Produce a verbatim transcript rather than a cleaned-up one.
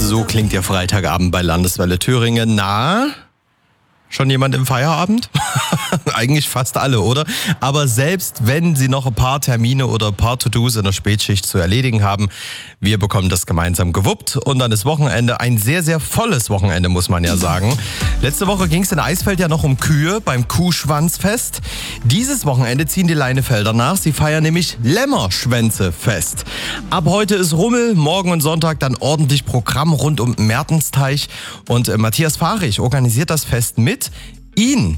So klingt der Freitagabend bei Landeswelle Thüringen. Na, schon jemand im Feierabend? Eigentlich fast alle, oder? Aber selbst wenn Sie noch ein paar Termine oder ein paar To-Dos in der Spätschicht zu erledigen haben, wir bekommen das gemeinsam gewuppt. Und dann ist Wochenende, ein sehr, sehr volles Wochenende, muss man ja sagen. Letzte Woche ging es in Eisfeld ja noch um Kühe beim Kuhschwanzfest. Dieses Wochenende ziehen die Leinefelder nach. Sie feiern nämlich Lämmerschwänzefest. Ab heute ist Rummel, morgen und Sonntag dann ordentlich Programm rund um Mertensteich. Und äh, Matthias Fahrich organisiert das Fest mit. Ihn